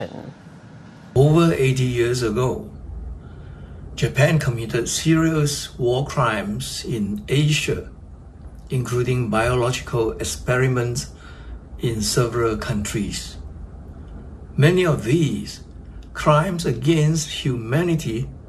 Over 80 years ago, Japan committed serious war crimes in Asia, including biological experiments in several countries. Many of these crimes against humanity